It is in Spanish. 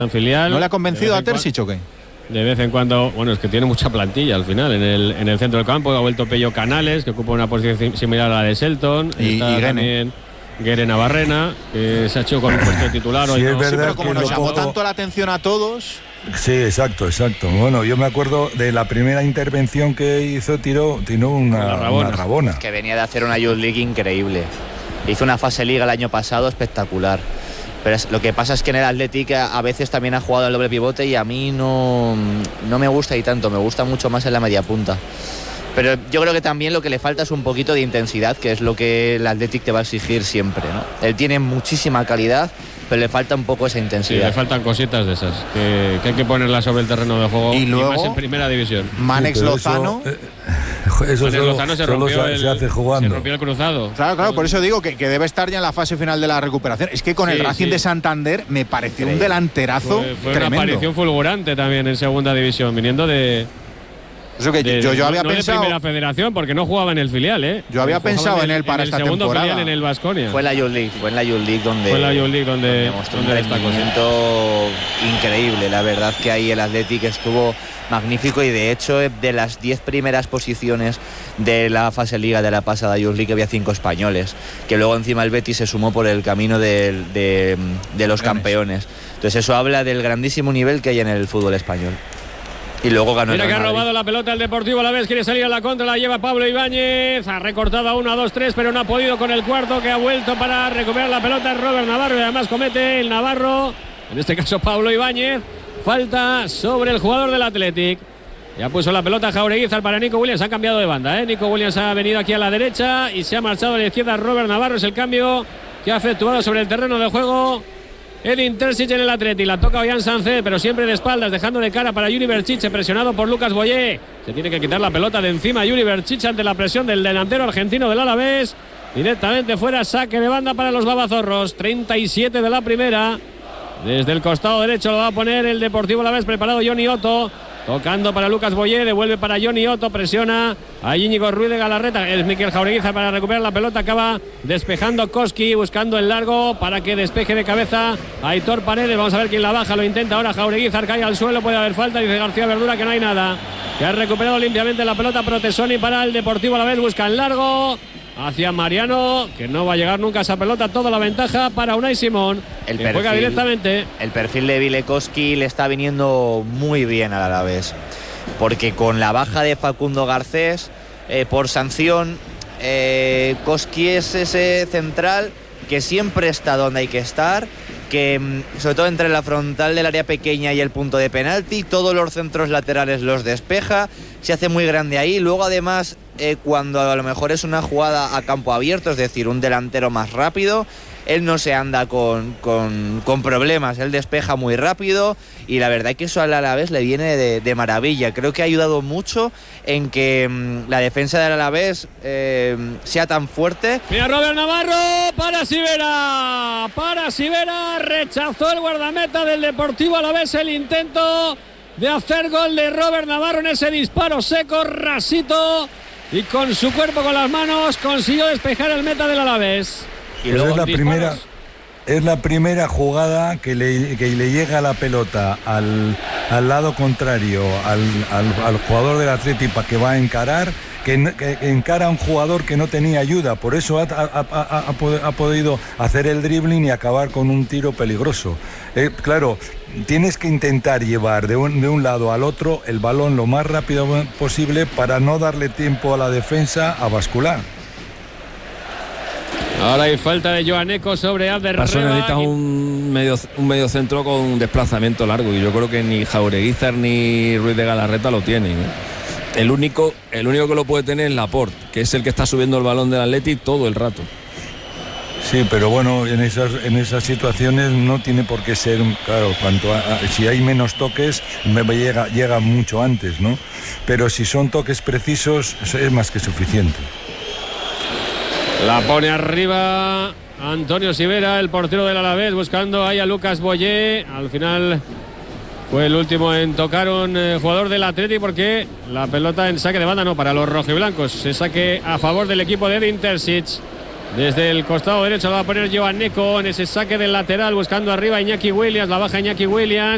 en filial. ¿No le ha convencido a Terzic o qué? De vez en cuando, bueno, es que tiene mucha plantilla al final en el centro del campo. Ha vuelto Pello Canales, que ocupa una posición similar a la de Selton. Y también Guere Navarrena, que se ha hecho con un puesto de titular. Sí, hoy es no. verdad, Sí, pero como que nos lo llamó poco... tanto la atención a todos. Sí, exacto. Bueno, yo me acuerdo de la primera intervención que hizo, tiró una rabona. Que venía de hacer una Youth League increíble. Hizo una fase liga el año pasado espectacular. Pero lo que pasa es que en el Athletic a veces también ha jugado el doble pivote y a mí no me gusta y tanto, me gusta mucho más en la media punta. Pero yo creo que también lo que le falta es un poquito de intensidad, que es lo que el Athletic te va a exigir siempre, ¿no? Él tiene muchísima calidad, pero le falta un poco esa Sí, intensidad. le faltan cositas de esas, que hay que ponerlas sobre el terreno de juego. Y luego, más en primera división. Manex Sí, Lozano. Eso Manex Lozano se hace jugando. Se rompió el cruzado. Claro, por eso digo que debe estar ya en la fase final de la recuperación. Es que con el Racing de Santander me pareció un delanterazo fue tremendo. una aparición fulgurante también en segunda división, viniendo de Eso que yo había no pensado. de primera federación, porque no jugaba en el filial, ¿eh? Yo había pensado en él para esta segundo temporada. filial en el Baskonia. Fue en la Youth League donde demostró un destacó. rendimiento increíble. La verdad que ahí el Athletic estuvo magnífico y de hecho de las 10 primeras posiciones de la fase liga de la pasada Youth League había 5 españoles, que luego encima el Betis se sumó por el camino de los campeones. Entonces eso habla del grandísimo nivel que hay en el fútbol español. Y luego ganó. Mira el que ha Real Madrid. robado la pelota el Deportivo Alavés, quiere salir a la contra, la lleva Pablo Ibáñez, ha recortado a 1, 2, 3, pero no ha podido con el cuarto, que ha vuelto para recuperar la pelota Robert Navarro, y además comete el Navarro, en este caso Pablo Ibáñez, falta sobre el jugador del Athletic. Ya puso la pelota Jaureguizar para Nico Williams, ha cambiado de banda, Nico Williams ha venido aquí a la derecha y se ha marchado a la izquierda Robert Navarro, es el cambio que ha efectuado sobre el terreno de juego Edin Terzic en el Atleti. La toca Ollán Sánchez, pero siempre de espaldas, dejando de cara para Juni Berchiche, presionado por Lucas Boyé. Se tiene que quitar la pelota de encima Juni Berchiche ante la presión del delantero argentino del Alavés. Directamente fuera, saque de banda para los babazorros. 37 de la primera. Desde el costado derecho lo va a poner el Deportivo Alavés, preparado Johnny Otto. Tocando para Lucas Boyé, devuelve para Johnny Otto, presiona a Íñigo Ruiz de Galarreta, es Miquel Jaureguizar para recuperar la pelota, acaba despejando Koski, buscando el largo para que despeje de cabeza a Aitor Paredes, vamos a ver quién la baja, lo intenta ahora Jaureguizar, cae al suelo, puede haber falta, dice García Verdura que no hay nada, que ha recuperado limpiamente la pelota Protesoni para el Deportivo Alavés, busca el largo hacia Mariano, que no va a llegar nunca a esa pelota, toda la ventaja para Unai Simón, que juega directamente. El perfil de Vilekowski le está viniendo muy bien al Alavés, porque con la baja de Facundo Garcés por sanción, Koski es ese central que siempre está donde hay que estar, que sobre todo entre la frontal del área pequeña y el punto de penalti, todos los centros laterales los despeja, se hace muy grande ahí. Luego además cuando a lo mejor es una jugada a campo abierto, es decir, un delantero más rápido, él no se anda con problemas, él despeja muy rápido y la verdad es que eso al Alavés le viene de maravilla. Creo que ha ayudado mucho en que la defensa del Alavés sea tan fuerte. Mira Robert Navarro para Sivera, rechazó el guardameta del Deportivo Alavés el intento de hacer gol de Robert Navarro en ese disparo seco, rasito, y con su cuerpo, con las manos, consiguió despejar el meta del Alavés. Y luego es la primera jugada que le llega la pelota al lado contrario, al jugador del Atleti para que va a encarar, que encara a un jugador que no tenía ayuda, por eso ha podido hacer el dribbling y acabar con un tiro peligroso. Claro, tienes que intentar llevar de un lado al otro el balón lo más rápido posible para no darle tiempo a la defensa a bascular. Ahora hay falta de Joaneco sobre Abder Paso Reba. necesitas un medio centro con desplazamiento largo y yo creo que ni Jaureguizar ni Ruiz de Galarreta lo tienen, El único que lo puede tener es Laporte, que es el que está subiendo el balón del Athletic todo el rato. Sí, pero bueno, en esas situaciones no tiene por qué ser, claro, si hay menos toques llega mucho antes, ¿no? Pero si son toques precisos es más que suficiente. La pone arriba Antonio Sivera, el portero del Alavés, buscando ahí a Lucas Boyé. Al final fue el último en tocar un jugador del Atleti, porque la pelota en saque de banda no para los rojiblancos. Se saque a favor del equipo de Edin Terzic. Desde el costado derecho la va a poner Joaneco en ese saque del lateral, buscando arriba a Iñaki Williams. La baja Iñaki Williams.